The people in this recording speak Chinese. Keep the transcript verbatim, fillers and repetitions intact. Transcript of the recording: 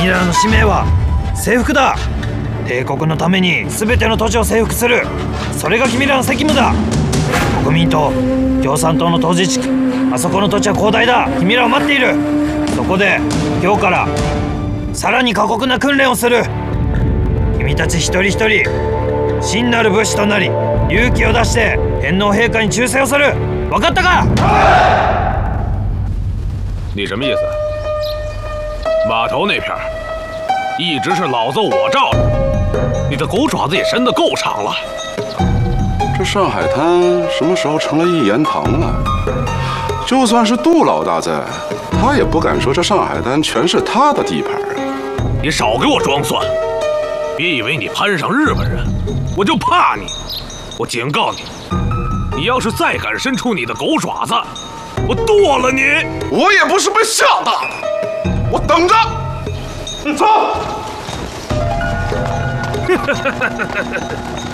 君らの使命は征服だ。帝国のために全ての土地を征服する。それが君らの責務だ。国民と共産党の統治地区、あそこの土地は広大だ。君らを待っている。そこで今日からさらに過酷な訓練をする。君たち一人一人真なる武士となり、勇気を出して天皇陛下に忠誠をする。分かったか？ 你什么意思？码头那片一直是老子我罩着，你的狗爪子也伸得够长了。 这上海滩什么时候成了一言堂了？就算是杜老大在，他也不敢说这上海滩全是他的地盘啊！ 你少给我装蒜！别以为你攀上日本人，我就怕你！我警告你，你要是再敢伸出你的狗爪子，我剁了你！ 我也不是被吓大的，我等着。走。